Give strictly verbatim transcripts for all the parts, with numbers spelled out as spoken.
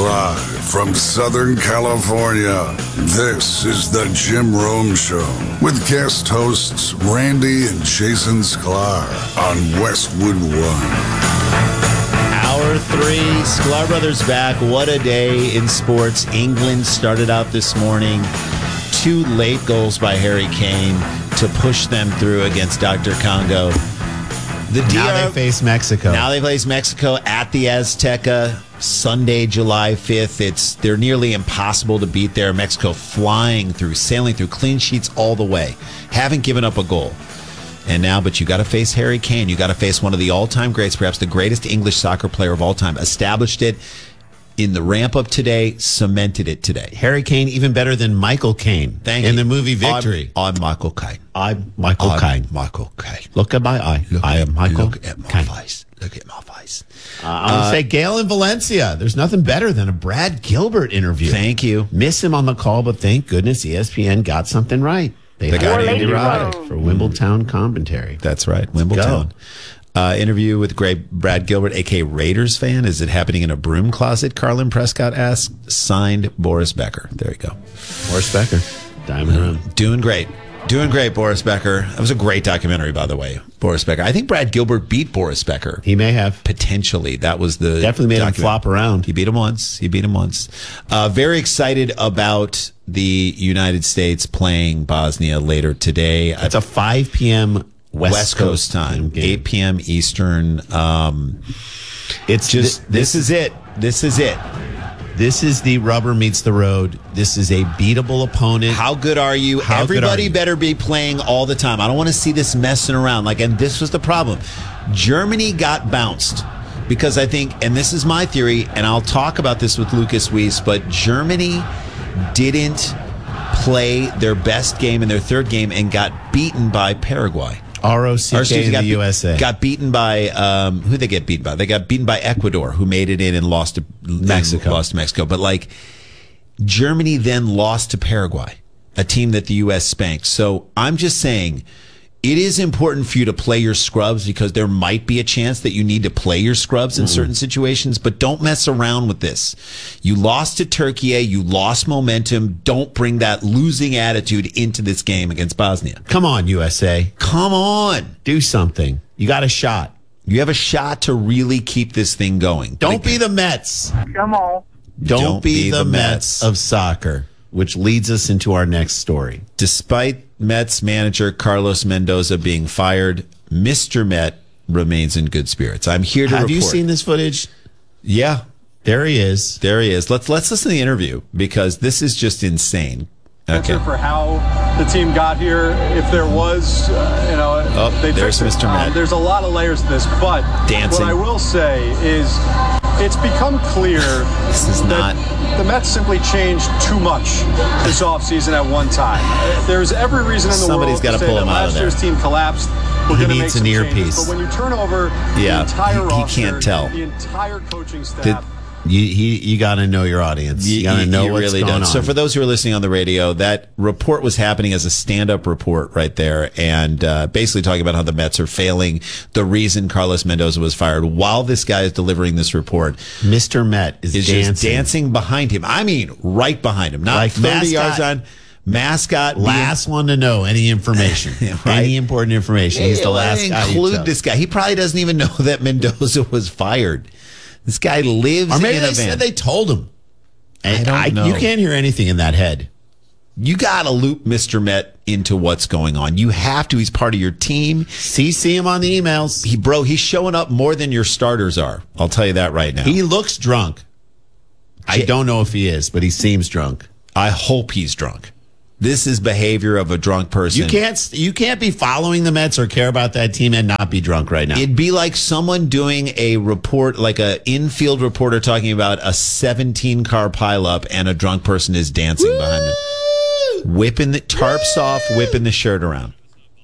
Live from Southern California, this is the Jim Rome Show with guest hosts Randy and Jason Sklar on Westwood One. Hour three, Sklar Brothers back. What a day in sports. England started out this morning. Two late goals by Harry Kane to push them through against Doctor Congo. The D R, now they face Mexico. Now they face Mexico at the Azteca Sunday, July fifth. It's they're nearly impossible to beat there. Mexico flying through, sailing through, clean sheets all the way. Haven't given up a goal. And now, but you got to face Harry Kane. You got to face one of the all-time greats, perhaps the greatest English soccer player of all time. Established it in the ramp-up today, cemented it today. Harry Kane, even better than Michael Caine Thank in you. the movie Victory. I'm, I'm Michael Caine. I'm Michael I'm Caine. Michael Caine. Look at my eye. Look I at, am Michael Look at my Caine. face. Look at my face. Uh, I'm going to say Gale in Valencia. There's nothing better than a Brad Gilbert interview. Thank you. Miss him on the call, but thank goodness E S P N got something right. They, They got got Andy Andy Roddick Roddick. for Wimbledon commentary. That's right, Wimbledon. Uh, interview with great Brad Gilbert, a k a. Raiders fan. Is it happening in a broom closet? Carlin Prescott asked. Signed, Boris Becker. There you go. Boris Becker. Diamond Run. Doing great. Doing great, Boris Becker. That was a great documentary, by the way. Boris Becker. I think Brad Gilbert beat Boris Becker. He may have. Potentially. That was the Definitely made document. him flop around. He beat him once. He beat him once. Uh, very excited about the United States playing Bosnia later today. It's a five p.m. West, West Coast time, game. eight p.m. Eastern. Um, It's just th- this, is it. This is it. This is the rubber meets the road. This is a beatable opponent. How good are you? How good Everybody are you? better be playing all the time. I don't want to see this messing around. Like, and this was the problem. Germany got bounced because I think, and this is my theory, and I'll talk about this with Lucas Weiss, but Germany didn't play their best game in their third game and got beaten by Paraguay. R O C Or, K excuse me, in got the be- U S A. Got beaten by um, who they get beaten by? They got beaten by Ecuador, who made it in and lost to Mexico. Lost to Mexico. But like Germany then lost to Paraguay, a team that the U S spanked. So I'm just saying it is important for you to play your scrubs because there might be a chance that you need to play your scrubs in mm. certain situations, but don't mess around with this. You lost to Turkey, you lost momentum. Don't bring that losing attitude into this game against Bosnia. Come on, U S A. Come on. Do something. You got a shot. You have a shot to really keep this thing going. Don't be the Mets. Come on. Don't, Don't be, be the, the Mets. Mets of soccer, which leads us into our next story. Despite Mets manager Carlos Mendoza being fired, Mister Met remains in good spirits. I'm here to Have report. you seen this footage? Yeah, There he is. there he is. Let's let's listen to the interview because this is just insane. Okay. For how the team got here, if there was, uh, you know, Oh, they there's fixed it. Mister Met. Um, there's a lot of layers to this, but Dancing. what I will say is it's become clear This is that not- the Mets simply changed too much this offseason at one time. There's every reason in the Somebody's world gotta to say pull that him out of last year's there. team collapsed. We're He going to make needs some an changes. earpiece. But when you turn over Yeah, the entire he- he roster, can't tell. the entire coaching staff. The- You he, you got to know your audience. You, You, got to you- know you what's really going don't. on. So for those who are listening on the radio, that report was happening as a stand-up report right there, and uh, basically talking about how the Mets are failing. The reason Carlos Mendoza was fired, while this guy is delivering this report, Mister Met is, is dancing. just dancing behind him. I mean, right behind him, not Like thirty mascot. yards on. Mascot, being- Last one to know any information, Right. any important information. He's the Hey, last guy. you Include tell. this guy. He probably doesn't even know that Mendoza was fired. This guy lives Or maybe in they a van. said they told him. And I don't know. You can't hear anything in that head. You got to loop Mister Met into what's going on. You have to. He's part of your team. C C him on the emails. He, bro, he's showing up more than your starters are. I'll tell you that right now. He looks drunk. I J- don't know if he is, but he seems drunk. I hope he's drunk. This is behavior of a drunk person. You can't you can't be following the Mets or care about that team and not be drunk right now. It'd be like someone doing a report, like a infield reporter talking about a seventeen car pileup, and a drunk person is dancing Woo! behind them, whipping the tarps Woo! off, whipping the shirt around.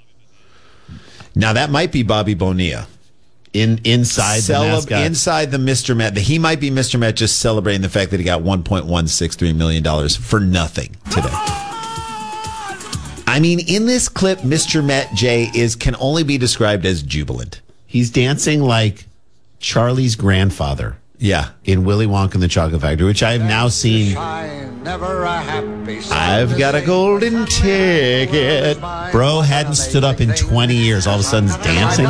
Now that might be Bobby Bonilla. In inside the Celeb- mascot. inside the Mister Met. He might be Mister Met just celebrating the fact that he got one point one six three million dollars for nothing today. I mean, in this clip, Mister Met J is can only be described as jubilant. He's dancing like Charlie's grandfather. Yeah. in Willy Wonka and the Chocolate Factory, which I have now seen. I've got a golden ticket. Bro hadn't stood up in twenty years. All of a sudden, he's dancing.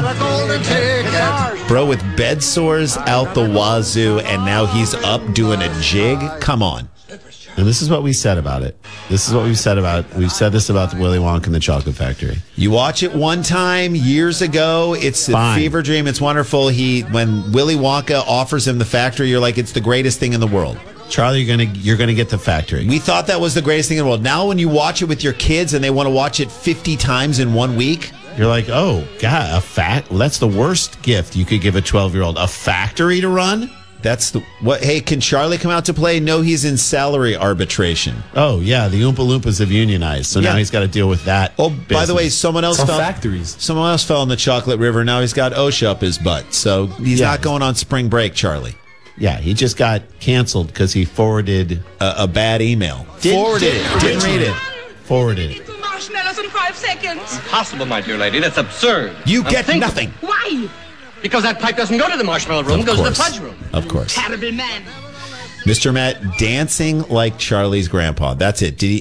Bro with bed sores out the wazoo, and now he's up doing a jig. Come on. And this is what we said about it. This is what we've said about. We've said this about the Willy Wonka and the Chocolate Factory. You watch it one time years ago. It's Fine. a fever dream. It's wonderful. He when Willy Wonka offers him the factory, you're like, it's the greatest thing in the world. Charlie, you're gonna you're gonna get the factory. We thought that was the greatest thing in the world. Now, when you watch it with your kids and they want to watch it fifty times in one week, You're like, oh God, a fact. Well, that's the worst gift you could give a twelve year old. A factory to run. that's the what. Hey, can Charlie come out to play? No, he's in salary arbitration. Oh yeah, the Oompa Loompas have unionized, so Yeah. now he's got to deal with that. Oh, by the way, business. someone else Or fell. factories. Someone else fell in the chocolate river. Now he's got OSHA up his butt. So he's Yeah. not going on spring break, Charlie. yeah, he just got canceled because he forwarded A, a bad email. Didn't- Forwarded it. Didn't read it. forwarded it. Two marshmallows in five seconds. Impossible, my dear lady. That's absurd. You get Unthinkable. nothing. Why? Because that pipe doesn't go to the marshmallow room, it goes to the fudge room. Of course. Terrible man. Mister Matt dancing like Charlie's grandpa. That's it. Did he?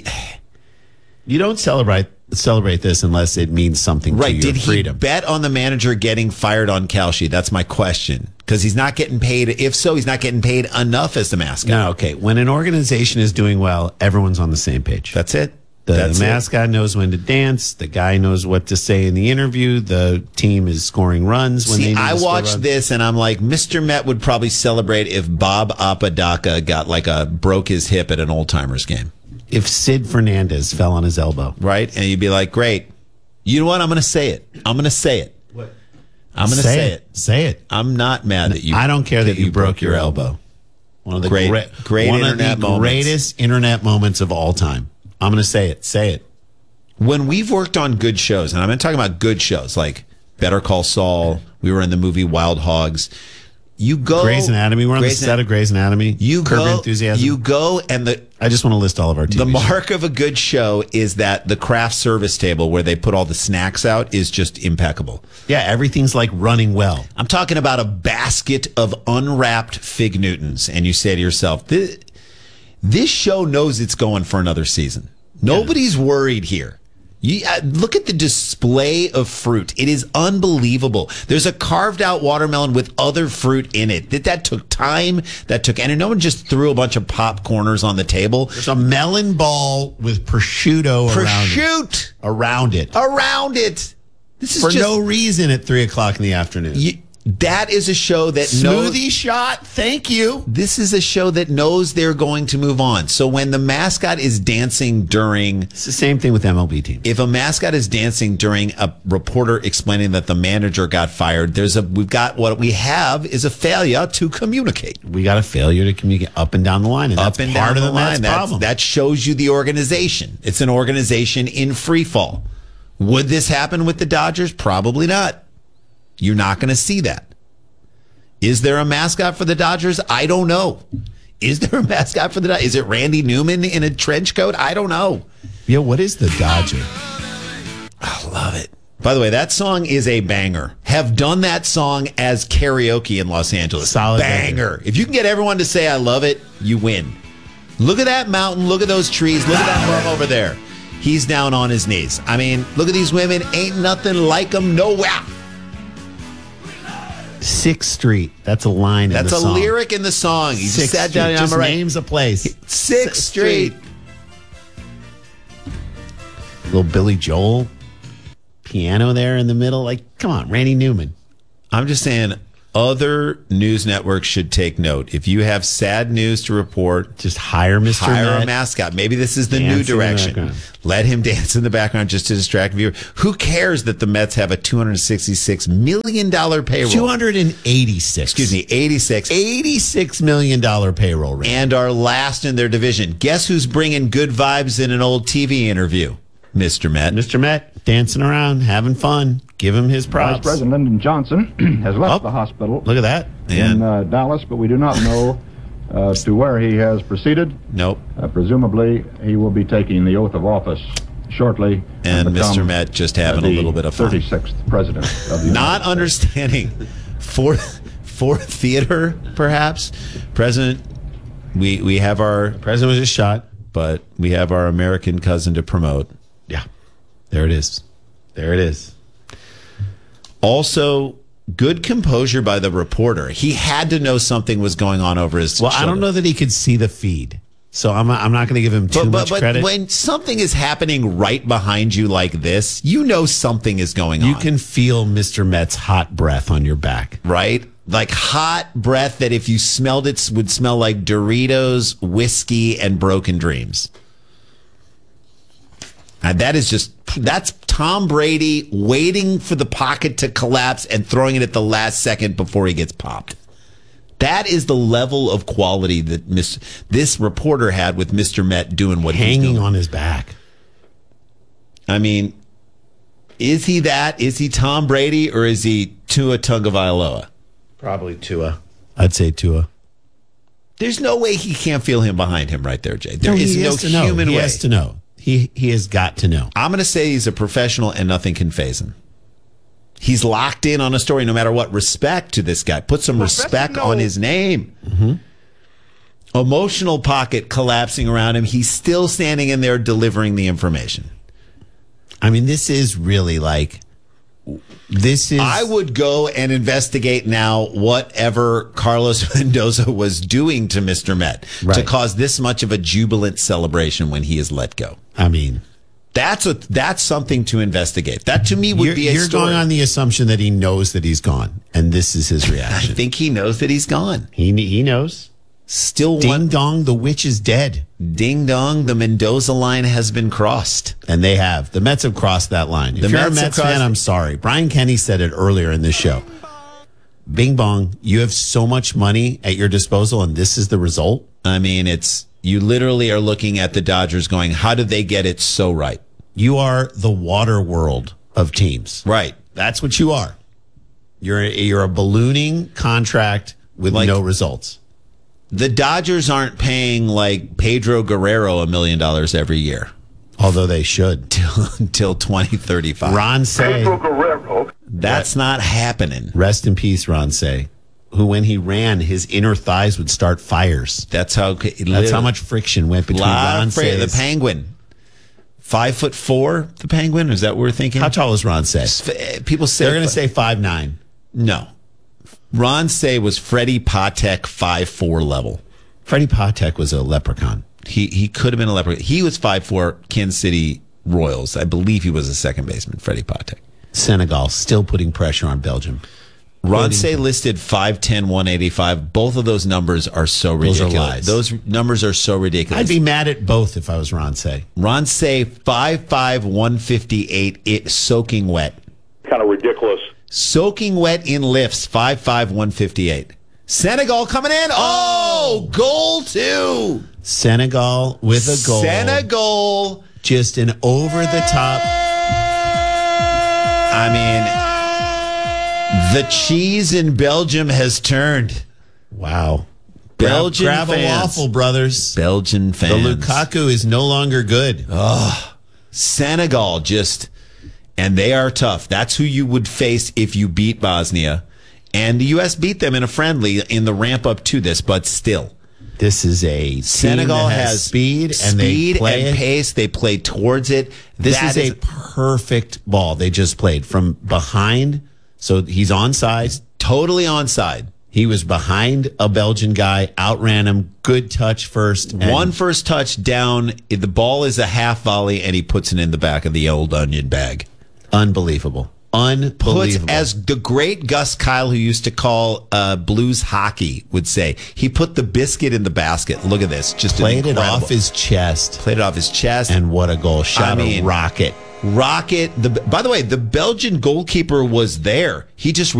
You don't celebrate celebrate this unless it means something to Right. your Did freedom. he bet on the manager getting fired on Kalshi? That's my question. Because he's not getting paid. If so, he's not getting paid enough as the mascot. No, okay. When an organization is doing well, everyone's on the same page. That's it. The That's it. mascot knows when to dance. The guy knows what to say in the interview. The team is scoring runs when they See, need I to score watched runs. this and I'm like, Mister Met would probably celebrate if Bob Apodaca got like a broke his hip at an old timers game, If Sid Fernandez fell on his elbow. right? And you'd be like, great. You know what? I'm going to say it. I'm going to say it. What? I'm going to say, it. Say it. I'm not mad that you. I don't care that, you broke your elbow. One of the Great- great, great one of internet the moments. greatest internet moments of all time. I'm going to say it. Say it. When we've worked on good shows, and I'm talking about good shows like Better Call Saul, we were in the movie Wild Hogs. You go Grey's Anatomy. We're on Grey's the set of Grey's Anatomy. You Curb go, Enthusiasm. You go, and the I just want to list all of our T V the shows. mark of a good show is that the craft service table where they put all the snacks out is just impeccable. Yeah, everything's like running well. I'm talking about a basket of unwrapped Fig Newtons, and you say to yourself, this, this show knows it's going for another season. Nobody's worried here. You, uh, look at the display of fruit. It is unbelievable. There's a carved out watermelon with other fruit in it. That, that took time. That took, and no one just threw a bunch of popcorners on the table. There's a melon ball with prosciutto around it. Prosciutto Around it. around it. This is For just, no reason at three o'clock in the afternoon. you, that is a show that knows. Smoothie shot. Thank you. This is a show that knows they're going to move on. So when the mascot is dancing during, It's the same thing with M L B teams. if a mascot is dancing during a reporter explaining that the manager got fired, there's a, we've got, what we have is a failure to communicate. We got a failure to communicate up and down the line, and that's Up and part down of the the Mets line. That's- problem. That shows you the organization. It's an organization in free fall. Would this happen with the Dodgers? Probably not. You're not going to see that. Is there a mascot for the Dodgers? I don't know. Is there a mascot for the Dodgers? Is it Randy Newman in a trench coat? I don't know. Yeah, what is the Dodger? I love it. By the way, that song is a banger. Have done that song as karaoke in Los Angeles. Solid banger. If you can get everyone to say I love it, you win. Look at that mountain. Look at those trees. Look at that room over there. He's down on his knees. I mean, look at these women. Ain't nothing like them nowhere. Sixth Street. That's a line. That's in the a song. lyric in the song. He just Sixth sat down Street. and Just I'm right. names a place. Sixth Street. Little Billy Joel piano there in the middle. Like, come on, Randy Newman. I'm just saying, other news networks should take note. If you have sad news to report, Just hire Mister hire Met. a mascot. Maybe this is the Dance new in the direction. background. Let him dance in the background just to distract viewers. Who cares that the Mets have a two hundred sixty-six million dollars payroll? two hundred eighty-six. Excuse me, eighty-six. eighty-six million dollars payroll rate. And are last in their division. Guess who's bringing good vibes in an old T V interview? Mister Met. Mister Met dancing around, having fun. Give him his props. Vice President Lyndon Johnson has left Oh, the hospital Look at that. in And uh, Dallas, but we do not know uh, to where he has proceeded. nope. Uh, presumably, he will be taking the oath of office shortly. And Mister become, Met just having uh, a the little bit of fun. thirty-sixth president of the United Not States. understanding for for theater, perhaps. President, we we have our President was just shot. but we have our American cousin to promote. Yeah. There it is. There it is. Also, good composure by the reporter. He had to know something was going on over his Well, shoulder. I don't know that he could see the feed. So I'm, I'm not going to give him too But, but, much but credit. when something is happening right behind you like this, you know something is going You on. can feel Mister Met's hot breath on your back. Right? Like hot breath that if you smelled it would smell like Doritos, whiskey, and broken dreams. And that is just, that's Tom Brady waiting for the pocket to collapse and throwing it at the last second before he gets popped. That is the level of quality that Miss, this reporter had with Mister Met doing what he's Hanging doing. on his back. I mean, is he that? Is he Tom Brady or is he Tua Tagovailoa? Probably Tua. I'd say Tua. There's no way he can't feel him behind him right there, Jay. There No, is he no has to know. human He way. has to know. He he has got to know. I'm going to say he's a professional and nothing can faze him. He's locked in on a story no matter what. Respect to this guy. Put some respect on his name. Mm-hmm. Emotional pocket collapsing around him. He's still standing in there delivering the information. I mean, this is really like, this is. I would go and investigate now whatever Carlos Mendoza was doing to Mister Met to Right. cause this much of a jubilant celebration when he is let go. I mean, That's a that's something to investigate. That to me would you're, be a you're story. going on the assumption that he knows that he's gone, and this is his I reaction. think he knows that he's gone. he he knows. Still Ding one dong, the witch is dead, ding dong. The Mendoza line has been crossed. and they have. The Mets have crossed that line. If The you're Mets a have Mets crossed- fan, I'm sorry. Brian Kenny said it earlier in this show. Bing bong, you have so much money at your disposal, and this is the result. I mean, it's you literally are looking at the Dodgers going, how did they get it so right? You are the water world of teams. Right. That's what you are. You're you're a ballooning contract with Like- no results. The Dodgers aren't paying like Pedro Guerrero a million dollars every year Although they should. till until twenty thirty-five. Ron Say, That's not happening. rest in peace, Ron Say, who when he ran, his inner thighs would start fires. That's how. That's how much friction went between Ron Say Say. the Penguin. Five foot four, the Penguin. Is that what we're thinking? How tall was Ron Say? F- People say They're going to say five nine. no. Ron Say was Freddie Patek five four level. Freddie Patek was a leprechaun. He he could have been a leopard. He was five four Kansas City Royals. I believe he was a second baseman, Freddie Patek. Senegal still putting pressure on Belgium. Ron Say listed five ten, one eighty-five. Both of those numbers are so Those are ridiculous. lies. Those numbers are so ridiculous. I'd be mad at both if I was Ron Say. Ron Say five five, one fifty-eight, it, soaking wet. Kind of ridiculous. Soaking wet in lifts, five five, one fifty-eight. Senegal coming in. Oh, goal two. Senegal with a goal. Senegal. Just an over the top. I mean, the cheese in Belgium has turned. Wow. Belgian grab, grab a fans. waffle, brothers. Belgian The fans. Lukaku is no longer good. Senegal just, and they are tough. That's who you would face if you beat Bosnia. And the U S beat them in a friendly in the ramp up to this, but still. This is a team Senegal that has, has speed and speed they play and it. pace. They play towards it. This That is a perfect ball they just played from behind. So he's onside. totally onside. He was behind a Belgian guy, outran him. Good touch first. and One first touch down. The ball is a half volley, and he puts it in the back of the old onion bag. Unbelievable. Puts, Unbelievable. as the great Gus Kyle, who used to call uh, blues hockey, would say, he put the biscuit in the basket. Look at this. Just Played it incredible. off his chest. Played it off his chest. And what a goal. Shot I mean, a rocket. Rocket. The, by the way, the Belgian goalkeeper was there. He just